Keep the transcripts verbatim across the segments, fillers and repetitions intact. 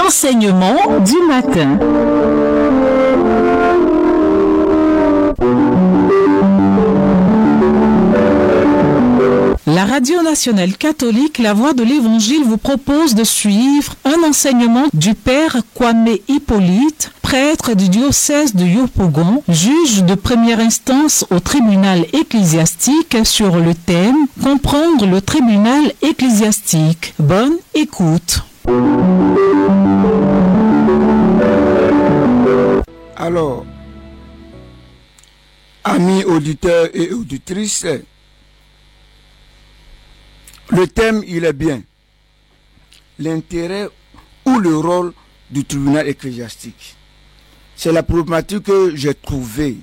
L'enseignement du matin. La Radio nationale catholique La Voix de l'Évangile vous propose de suivre un enseignement du Père Kwame Hippolyte, prêtre du diocèse de Yopougon, juge de première instance au tribunal ecclésiastique sur le thème « Comprendre le tribunal ecclésiastique ». Bonne écoute. Alors, amis auditeurs et auditrices, le thème, il est bien. L'intérêt ou le rôle du tribunal ecclésiastique. C'est la problématique que j'ai trouvée.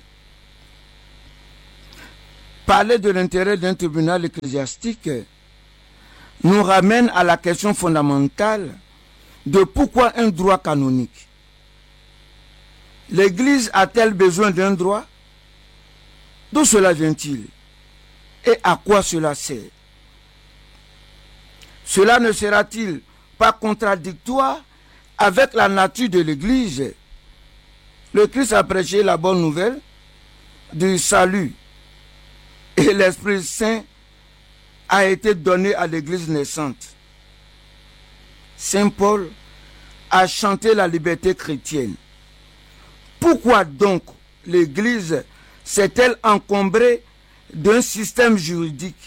Parler de l'intérêt d'un tribunal ecclésiastique nous ramène à la question fondamentale de pourquoi un droit canonique. L'Église a-t-elle besoin d'un droit? D'où cela vient-il? Et à quoi cela sert? Cela ne sera-t-il pas contradictoire avec la nature de l'Église? Le Christ a prêché la bonne nouvelle du salut et l'Esprit Saint a été donné à l'Église naissante. Saint Paul a chanté la liberté chrétienne. Pourquoi donc l'Église s'est-elle encombrée d'un système juridique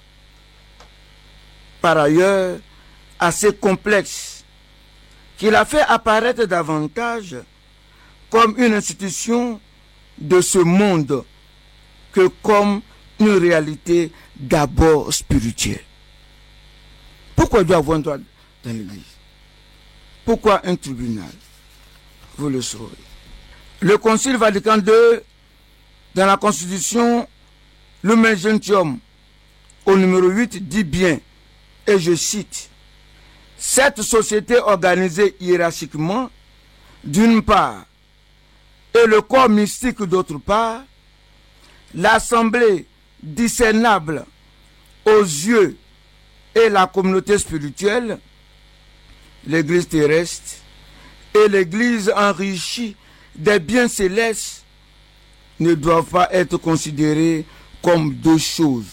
par ailleurs assez complexe, qu'il a fait apparaître davantage comme une institution de ce monde que comme une réalité d'abord spirituelle? Pourquoi il doit y avoir un droit dans l'Église? Pourquoi un tribunal? Vous le saurez. Le Concile Vatican deux, dans la Constitution Lumen Gentium, au numéro huit, dit bien, et je cite, « Cette société organisée hiérarchiquement, d'une part, et le corps mystique d'autre part, l'assemblée discernable aux yeux et la communauté spirituelle, l'Église terrestre et l'Église enrichie des biens célestes ne doivent pas être considérées comme deux choses.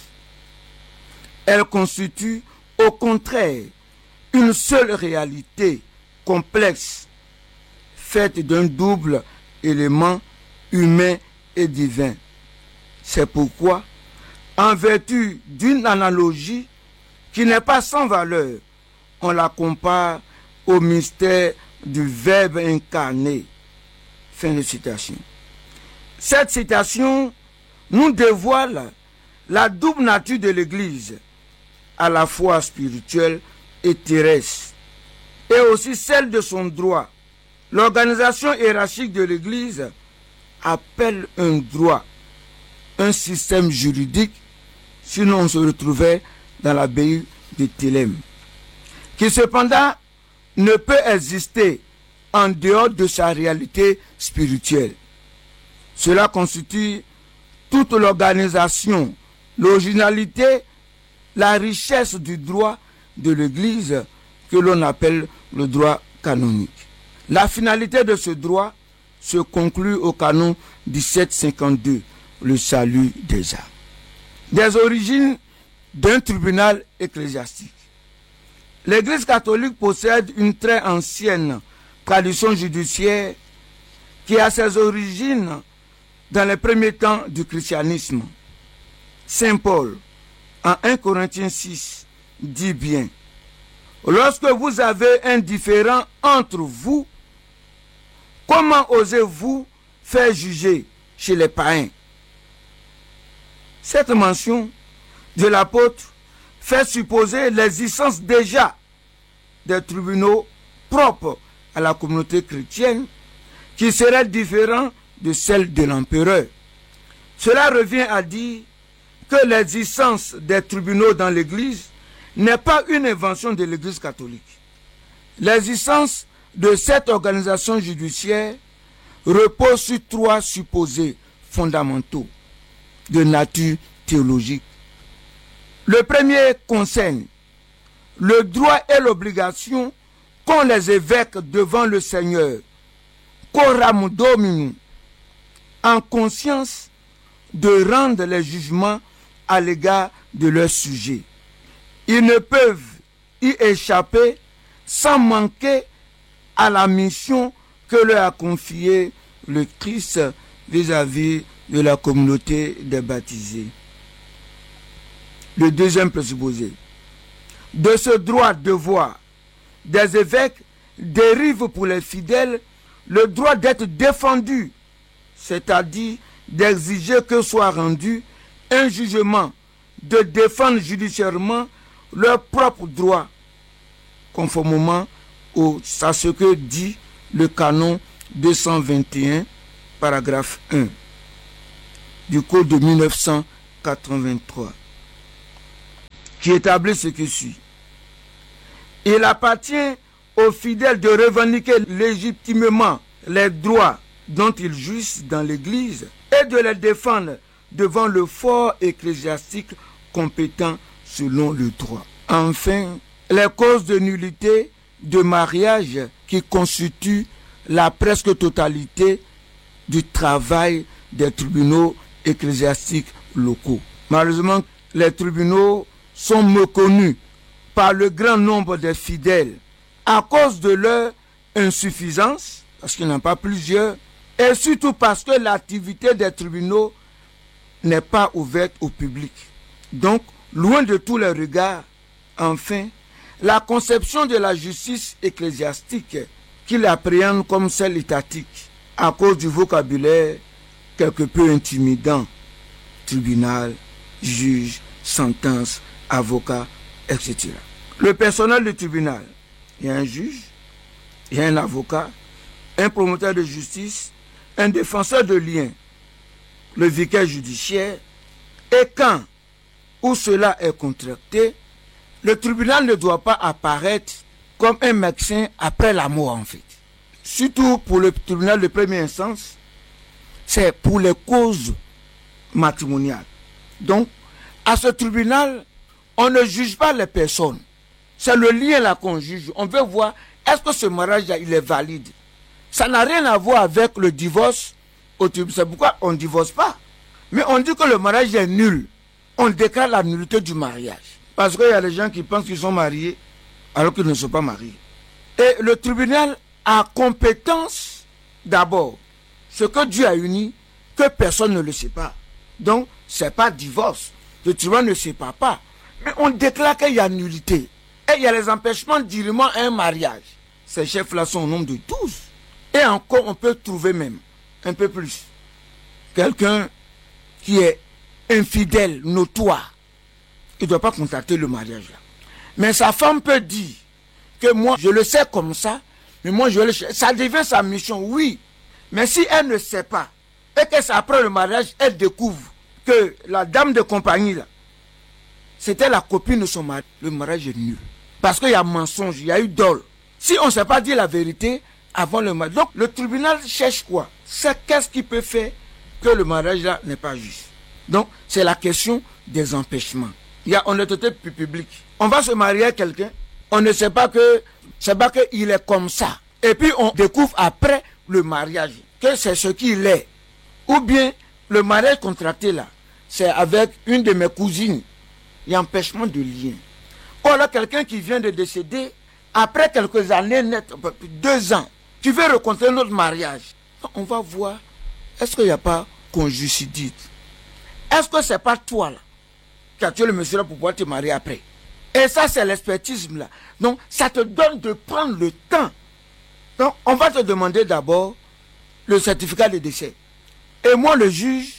Elles constituent au contraire une seule réalité complexe, faite d'un double élément humain et divin. C'est pourquoi, en vertu d'une analogie qui n'est pas sans valeur, on la compare au mystère du Verbe incarné. Fin de citation. Cette citation nous dévoile la double nature de l'Église, à la fois spirituelle et terrestre, et aussi celle de son droit. L'organisation hiérarchique de l'Église appelle un droit, un système juridique, sinon on se retrouvait dans l'abbaye de Thélème, qui cependant ne peut exister en dehors de sa réalité spirituelle. Cela constitue toute l'organisation, l'originalité, la richesse du droit de l'Église que l'on appelle le droit canonique. La finalité de ce droit se conclut au canon dix-sept cinquante-deux, le salut des âmes. Des origines d'un tribunal ecclésiastique. L'Église catholique possède une très ancienne tradition judiciaire qui a ses origines dans les premiers temps du christianisme. Saint Paul, en un Corinthiens six, dit bien, « Lorsque vous avez un différend entre vous, comment osez-vous faire juger chez les païens ?» Cette mention de l'apôtre fait supposer l'existence déjà des tribunaux propres à la communauté chrétienne qui seraient différents de celle de l'empereur. Cela revient à dire que l'existence des tribunaux dans l'Église n'est pas une invention de l'Église catholique. L'existence de cette organisation judiciaire repose sur trois supposés fondamentaux de nature théologique. Le premier concerne le droit et l'obligation qu'ont les évêques devant le Seigneur, coram dominum, en conscience de rendre les jugements à l'égard de leurs sujets. Ils ne peuvent y échapper sans manquer à la mission que leur a confiée le Christ vis-à-vis de la communauté des baptisés. Le deuxième présupposé. De ce droit de devoir des évêques dérive pour les fidèles le droit d'être défendus, c'est-à-dire d'exiger que soit rendu un jugement, de défendre judiciairement leurs propres droits, conformément au, à ce que dit le canon deux cent vingt et un, paragraphe un du Code de mille neuf cent quatre-vingt-trois, qui établit ce qui suit. Il appartient aux fidèles de revendiquer légitimement les droits dont ils jouissent dans l'Église et de les défendre devant le fort ecclésiastique compétent selon le droit. Enfin, les causes de nullité de mariage qui constituent la presque totalité du travail des tribunaux ecclésiastiques locaux. Malheureusement, les tribunaux sont méconnus par le grand nombre des fidèles à cause de leur insuffisance, parce qu'il n'y en a pas plusieurs, et surtout parce que l'activité des tribunaux n'est pas ouverte au public. Donc, loin de tous les regards, enfin, la conception de la justice ecclésiastique qu'il appréhende comme celle étatique, à cause du vocabulaire quelque peu intimidant, tribunal, juge, sentence, avocat, et cetera. Le personnel du tribunal, il y a un juge, il y a un avocat, un promoteur de justice, un défenseur de liens, le vicaire judiciaire, et quand où cela est contracté, le tribunal ne doit pas apparaître comme un médecin après la mort en fait. Surtout pour le tribunal de première instance, c'est pour les causes matrimoniales. Donc, à ce tribunal, on ne juge pas les personnes. C'est le lien là qu'on juge. On veut voir, est-ce que ce mariage là, il est valide? Ça n'a rien à voir avec le divorce au tribunal. C'est pourquoi on ne divorce pas. Mais on dit que le mariage est nul. On déclare la nullité du mariage. Parce qu'il y a des gens qui pensent qu'ils sont mariés alors qu'ils ne sont pas mariés. Et le tribunal a compétence d'abord. Ce que Dieu a uni, que personne ne le sépare. Donc, ce n'est pas divorce. Le tribunal ne sépare pas. Mais on déclare qu'il y a nullité. Et il y a les empêchements d'irrement à un mariage. Ces chefs-là sont au nombre de douze. Et encore, on peut trouver même un peu plus. Quelqu'un qui est infidèle, notoire, il ne doit pas contracter le mariage là. Mais sa femme peut dire que moi, je le sais comme ça, mais moi, je le sais. Ça devient sa mission, oui. Mais si elle ne sait pas, et que c'est après le mariage, elle découvre que la dame de compagnie là, c'était la copine de son mari, le mariage est nul. Parce qu'il y a mensonge, il y a eu dol. Si on ne sait pas dire la vérité avant le mariage, donc le tribunal cherche quoi? C'est qu'est-ce qui peut faire que le mariage là n'est pas juste. Donc, c'est la question des empêchements. Il y a honnêteté publique. On va se marier à quelqu'un, on ne sait pas que, c'est pas qu'il est comme ça. Et puis, on découvre après le mariage que c'est ce qu'il est. Ou bien, le mariage contracté là, c'est avec une de mes cousines. Il y a empêchement de lien. Ou là, quelqu'un qui vient de décéder, après quelques années, net, deux ans, tu veux rencontrer notre mariage. On va voir, est-ce qu'il n'y a pas conjucidite? Est-ce que c'est pas toi là qui as tué le monsieur là pour pouvoir te marier après? Et ça, c'est l'expertise là. Donc, ça te donne de prendre le temps. Donc, on va te demander d'abord le certificat de décès. Et moi, le juge,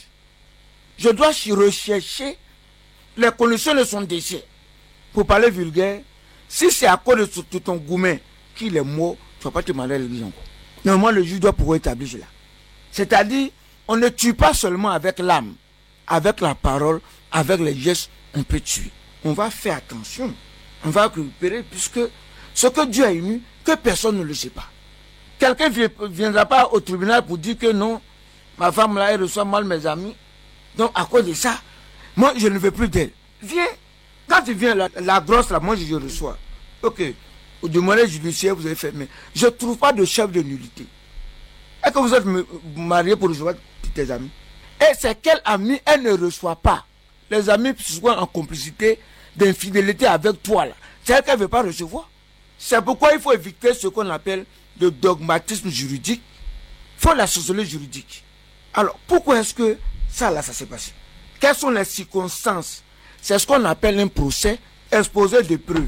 je dois rechercher les conditions de son décès. Pour parler vulgaire, si c'est à cause de ton gourmet qu'il est mort, tu ne vas pas te marier à l'église encore. Non, moi, le juge doit pouvoir établir cela. C'est-à-dire, on ne tue pas seulement avec l'âme, avec la parole, avec les gestes, on peut tuer. On va faire attention. On va récupérer, puisque ce que Dieu a uni, que personne ne le sait pas. Quelqu'un ne viendra pas au tribunal pour dire que non, ma femme là, elle reçoit mal mes amis. Donc, à cause de ça, moi, je ne veux plus d'elle. Viens. Quand tu viens, la, la grosse là, moi, je, je reçois. Ok. du mariage judiciaire, vous avez fait, mais je ne trouve pas de chef de nullité. Est-ce que vous êtes marié pour recevoir tes amis? Et c'est quel ami elle ne reçoit pas? Les amis sont en complicité d'infidélité avec toi là. C'est elle qu'elle ne veut pas recevoir. C'est pourquoi il faut éviter ce qu'on appelle le dogmatisme juridique. Il faut la sociologie juridique. Alors, pourquoi est-ce que ça là, ça s'est passé? Quelles sont les circonstances? C'est ce qu'on appelle un procès exposé de preuves.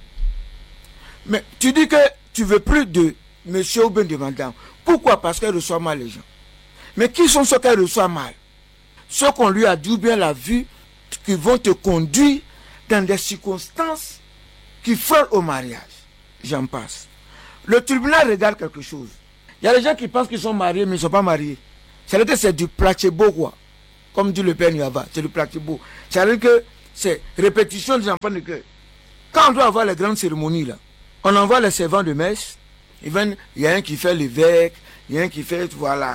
Mais tu dis que tu veux plus de monsieur ou bien de madame. Pourquoi? Parce qu'elle reçoit mal les gens. Mais qui sont ceux qu'elle reçoit mal? Ceux qu'on lui a dit ou bien la vue, qui vont te conduire dans des circonstances qui frôlent au mariage. J'en passe. Le tribunal regarde quelque chose. Il y a des gens qui pensent qu'ils sont mariés, mais ils ne sont pas mariés. C'est-à-dire que c'est du placebo, quoi. Comme dit le père Niava, c'est du placebo. C'est-à-dire que c'est répétition des enfants de cœur. Quand on doit avoir les grandes cérémonies, là, on envoie les servants de messe. Il y a un qui fait l'évêque, il y a un qui fait, voilà.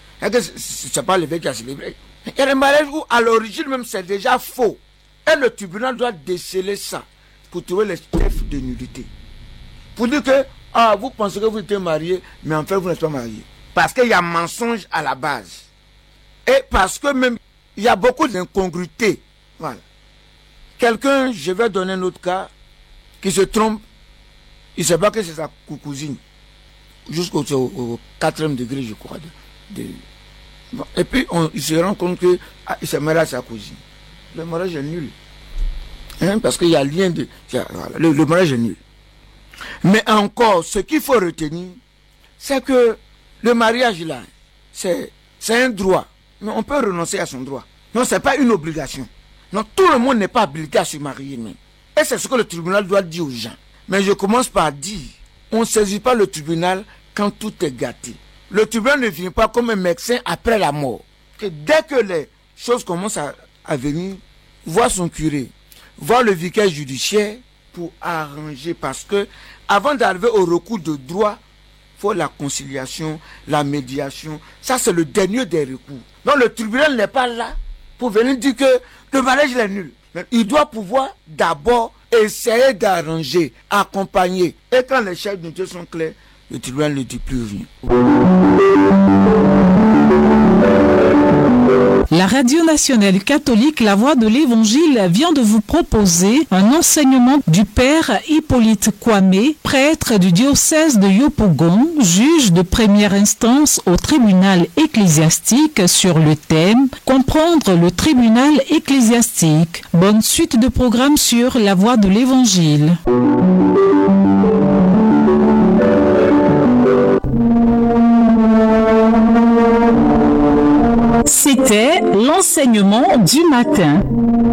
C'est pas l'évêque qui a célébré. Il y a des mariages où, à l'origine même, c'est déjà faux. Et le tribunal doit déceler ça pour trouver les chefs de nullité. Pour dire que, ah, vous pensez que vous êtes marié, mais en fait, vous n'êtes pas marié. Parce qu'il y a mensonge à la base. Et parce que même, il y a beaucoup d'incongruités. Voilà. Quelqu'un, je vais donner un autre cas, qui se trompe, il ne sait pas que c'est sa cousine. Jusqu'au au, au quatrième degré, je crois. De, de, bon. Et puis, on, il se rend compte qu'il ah, s'est marié à sa cousine. Le mariage est nul. Hein, parce qu'il y a lien de... Voilà, le, le mariage est nul. Mais encore, ce qu'il faut retenir, c'est que le mariage, là, c'est un droit. Mais on peut renoncer à son droit. Non, ce n'est pas une obligation. Non, tout le monde n'est pas habilité à se marier. Même. Et c'est ce que le tribunal doit dire aux gens. Mais je commence par dire, on ne saisit pas le tribunal quand tout est gâté. Le tribunal ne vient pas comme un médecin après la mort. Que dès que les choses commencent à, à venir, voir son curé, voir le vicaire judiciaire pour arranger. Parce que avant d'arriver au recours de droit, il faut la conciliation, la médiation. Ça, c'est le dernier des recours. Donc le tribunal n'est pas là pour venir dire que le mariage est nul. Mais il doit pouvoir d'abord essayer d'arranger, accompagner. Et quand les chefs de Dieu sont clairs, le tribunal ne dit plus rien. La Radio Nationale Catholique, la Voix de l'Évangile, vient de vous proposer un enseignement du Père Hippolyte Kwame, prêtre du diocèse de Yopougon, juge de première instance au tribunal ecclésiastique sur le thème « Comprendre le tribunal ecclésiastique ». Bonne suite de programme sur la Voix de l'Évangile. C'était l'enseignement du matin.